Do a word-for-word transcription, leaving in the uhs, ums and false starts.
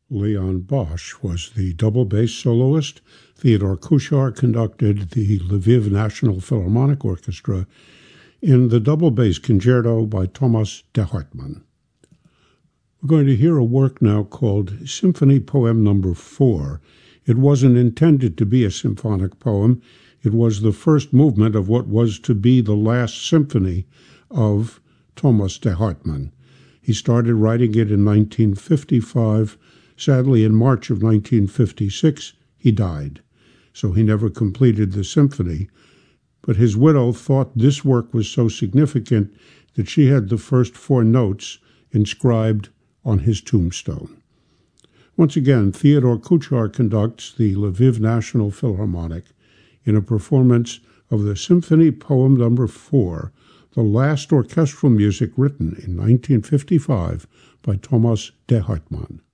Leon Bosch was the double bass soloist. Theodore Kuchar conducted the Lviv National Philharmonic Orchestra in the double bass concerto by Thomas de Hartmann. We're going to hear a work now called Symphony Poem Number Four. It wasn't intended to be a symphonic poem. It was the first movement of what was to be the last symphony of Thomas de Hartmann. He started writing it in nineteen fifty-five. Sadly, in March of nineteen fifty-six, he died, so he never completed the symphony. But his widow thought this work was so significant that she had the first four notes inscribed on his tombstone. Once again, Theodore Kuchar conducts the Lviv National Philharmonic in a performance of the Symphony Poem Number Four, the last orchestral music written in nineteen fifty-five by Thomas de Hartmann.